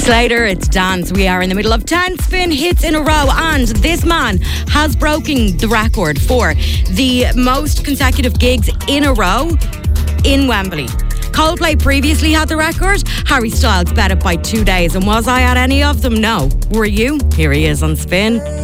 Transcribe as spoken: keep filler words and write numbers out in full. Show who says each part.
Speaker 1: Slater, it's Dance. We are in the middle of ten spin hits in a row, and this man has broken the record for the most consecutive gigs in a row in Wembley. Coldplay previously had the record. Harry Styles bet it by two days. And was I at any of them? No. Were you? Here he is on Spin.